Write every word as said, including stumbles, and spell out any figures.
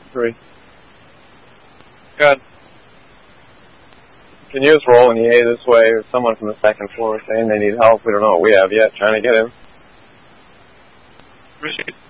Three. Good. Can you just roll an E A this way, or someone from the second floor saying they need help? We don't know what we have yet, trying to get him. Appreciate it.